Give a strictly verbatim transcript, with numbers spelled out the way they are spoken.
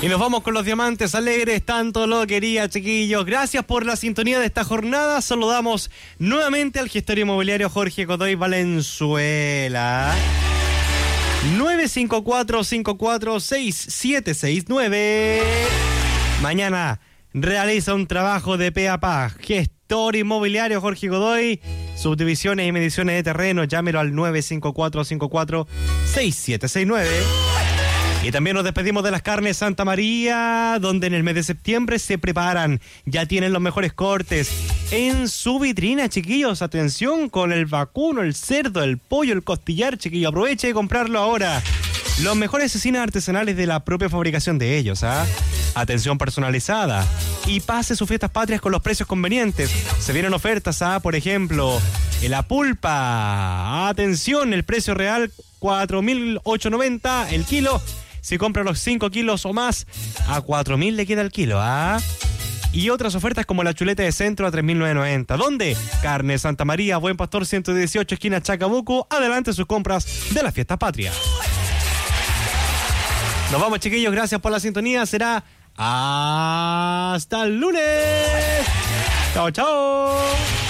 Y nos vamos con los diamantes alegres, tanto lo quería, chiquillos. Gracias por la sintonía de esta jornada. Saludamos nuevamente al gestor inmobiliario Jorge Godoy Valenzuela. nueve cinco cuatro, cinco cuatro seis, siete seis nueve. Mañana realiza un trabajo de pe a pa. Gestor inmobiliario Jorge Godoy. Subdivisiones y mediciones de terreno. Llámelo al nueve cinco cuatro, cinco cuatro seis, siete seis nueve. Y también nos despedimos de las carnes Santa María, donde en el mes de septiembre se preparan. Ya tienen los mejores cortes en su vitrina, chiquillos. Atención con el vacuno, el cerdo, el pollo, el costillar, chiquillos. Aproveche de comprarlo ahora. Los mejores cecinas artesanales de la propia fabricación de ellos, ¿ah? Atención personalizada. Y pase sus fiestas patrias con los precios convenientes. Se vienen ofertas, ¿ah? Por ejemplo, la pulpa. Atención, el precio real cuatro mil ochocientos noventa el kilo. Si compra los cinco kilos o más, a cuatro mil le queda el kilo, ¿ah? Y otras ofertas como la chuleta de centro a tres mil novecientos noventa. ¿Dónde? Carne Santa María, Buen Pastor ciento dieciocho, esquina Chacabuco. Adelante sus compras de las fiestas patrias. Nos vamos, chiquillos. Gracias por la sintonía. Será hasta el lunes. Chao, chao.